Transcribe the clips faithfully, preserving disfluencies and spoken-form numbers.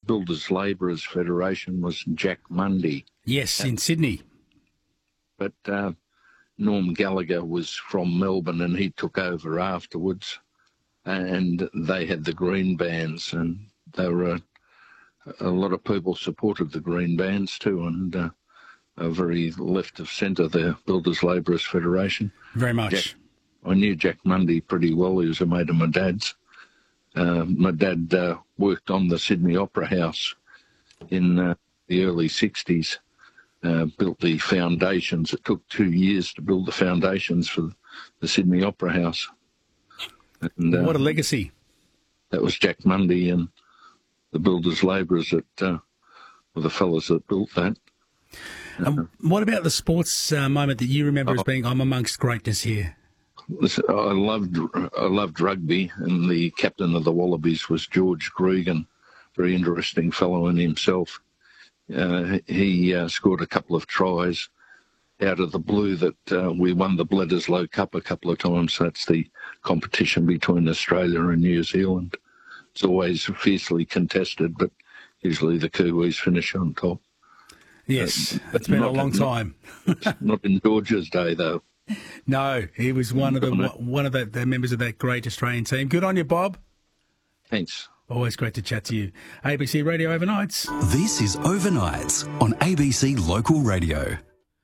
Builders Labourers Federation was Jack Mundy. Yes, in Sydney. But uh, Norm Gallagher was from Melbourne and he took over afterwards, and they had the green bands, and they were a, a lot of people supported the green bands too, and uh, a very left of centre, the Builders Labourers Federation. Very much. Jack, I knew Jack Mundy pretty well. He was a mate of my dad's. Uh, my dad uh, worked on the Sydney Opera House in uh, the early sixties, uh, built the foundations. It took two years to build the foundations for the Sydney Opera House. And, uh, what a legacy. That was Jack Mundy and the Builders Labourers that uh, were the fellas that built that. Um, what about the sports uh, moment that you remember oh, as being, I'm amongst greatness here? Listen, I loved I loved rugby, and the captain of the Wallabies was George Gregan, very interesting fellow in himself. Uh, he uh, scored a couple of tries out of the blue that uh, we won the Bledisloe Cup a couple of times. That's the competition between Australia and New Zealand. It's always fiercely contested, but usually the Kiwis finish on top. Yes, uh, it's been not, a long time. Not, not in George's day, though. No, he was one of the one of the, the members of that great Australian team. Good on you, Bob. Thanks. Always great to chat to you. A B C Radio Overnights. This is Overnights on A B C Local Radio.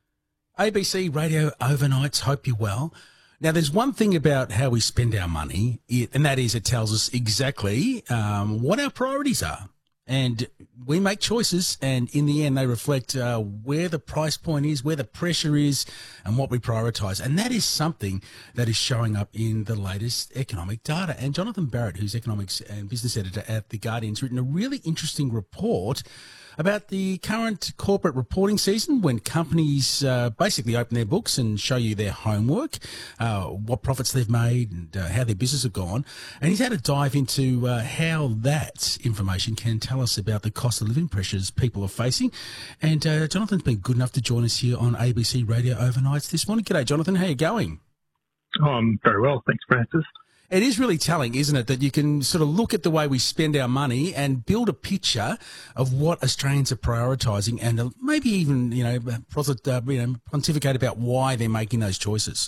A B C Radio Overnights. Hope you're well. Now, there's one thing about how we spend our money, and that is it tells us exactly um, what our priorities are. And we make choices, and in the end, they reflect uh, where the price point is, where the pressure is, and what we prioritise. And that is something that is showing up in the latest economic data. And Jonathan Barrett, who's economics and business editor at The Guardian, has written a really interesting report about the current corporate reporting season, when companies uh, basically open their books and show you their homework, uh, what profits they've made and uh, how their business have gone. And he's had a dive into uh, how that information can tell us about the cost of living pressures people are facing. And uh, Jonathan's been good enough to join us here on A B C Radio Overnights this morning. G'day, Jonathan. How are you going? Oh, I'm very well. Thanks, Francis. It is really telling, isn't it, that you can sort of look at the way we spend our money and build a picture of what Australians are prioritising, and maybe even, you know, uh, you know, pontificate about why they're making those choices.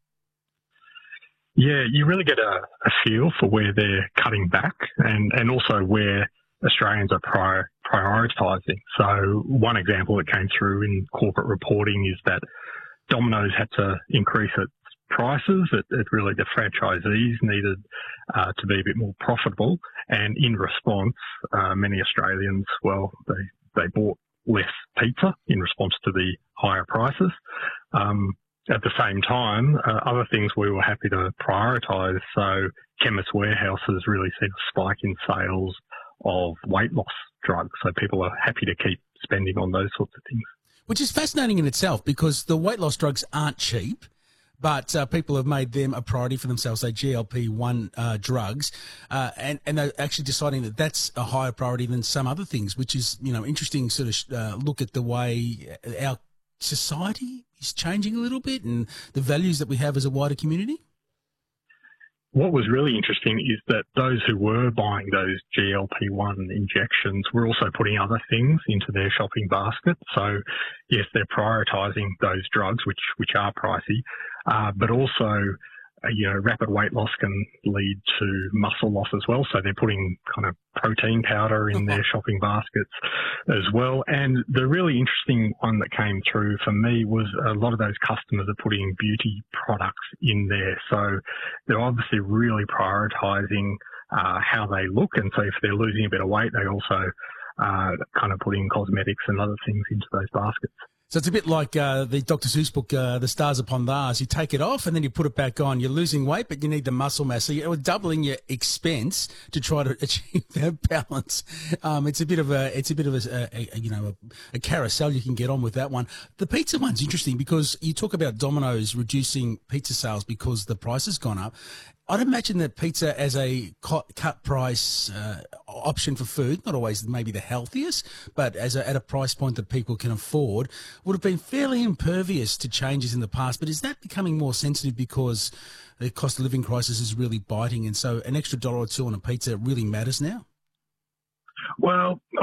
Yeah, you really get a, a feel for where they're cutting back, and, and also where Australians are prior, prioritising. So one example that came through in corporate reporting is that Domino's had to increase its prices. It, it really, the franchisees needed uh, to be a bit more profitable, and in response, uh, many Australians, well, they they bought less pizza in response to the higher prices. Um, at the same time, uh, other things we were happy to prioritise. So Chemist Warehouse has really seen a spike in sales of weight loss drugs. So people are happy to keep spending on those sorts of things. Which is fascinating in itself, because the weight loss drugs aren't cheap. But uh, people have made them a priority for themselves, say G L P one uh, drugs, uh, and, and they're actually deciding that that's a higher priority than some other things, which is, you know, interesting sort of uh, look at the way our society is changing a little bit and the values that we have as a wider community. What was really interesting is that those who were buying those G L P one injections were also putting other things into their shopping basket. So, yes, they're prioritising those drugs, which, which are pricey, uh, but also, uh, you know, rapid weight loss can lead to muscle loss as well. So they're putting kind of protein powder in their shopping baskets as well. And the really interesting one that came through for me was a lot of those customers are putting beauty products in there. So they're obviously really prioritising uh, how they look. And so if they're losing a bit of weight, they also uh, kind of put in cosmetics and other things into those baskets. So it's a bit like uh, the Doctor Seuss book, uh, The Stars Upon Mars. You take it off and then you put it back on. You're losing weight, but you need the muscle mass. So you're doubling your expense to try to achieve that balance. Um, it's a bit of a, it's a bit of a, a, a you know, a, a carousel you can get on with that one. The pizza one's interesting because you talk about Domino's reducing pizza sales because the price has gone up. I'd imagine that pizza as a cut price uh, option for food, not always maybe the healthiest, but as a, at a price point that people can afford, would have been fairly impervious to changes in the past. But is that becoming more sensitive because the cost of living crisis is really biting, and so an extra dollar or two on a pizza really matters now? Well,